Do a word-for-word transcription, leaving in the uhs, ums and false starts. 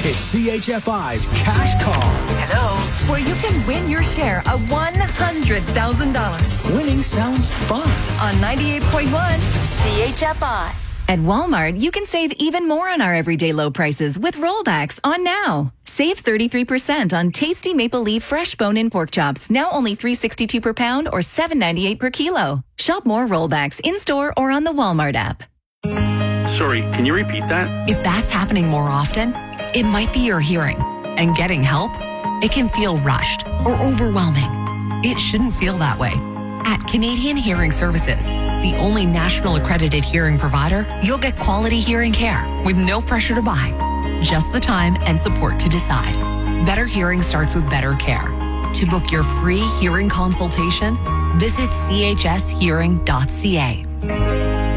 It's C H F I's Cash Call. Hello? Where you can win your share of one hundred thousand dollars. Winning sounds fun. On ninety-eight point one C H F I. At Walmart, you can save even more on our everyday low prices with rollbacks on now. Save thirty-three percent on tasty Maple Leaf fresh bone-in pork chops, now only three dollars and sixty-two cents per pound or seven dollars and ninety-eight cents per kilo. Shop more rollbacks in-store or on the Walmart app. Sorry, can you repeat that? If that's happening more often, it might be your hearing. And getting help, it can feel rushed or overwhelming. It shouldn't feel that way. At Canadian Hearing Services, the only national accredited hearing provider, you'll get quality hearing care with no pressure to buy, just the time and support to decide. Better hearing starts with better care. To book your free hearing consultation, visit c h s hearing dot c a.